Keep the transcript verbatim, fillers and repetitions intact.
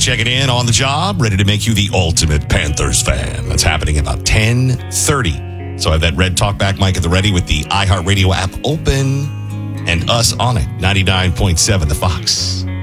checking in on the job, ready to make you the ultimate Panthers fan. That's happening about ten thirty. So I have that red talkback mic at the ready with the iHeartRadio app open and us on it. ninety-nine point seven The Fox.